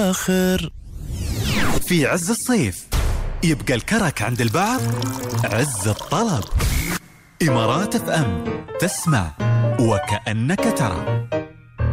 الآخر. في عز الصيف يبقى الكرك عند البعض عز الطلب. إمارات FM، تسمع وكأنك ترى.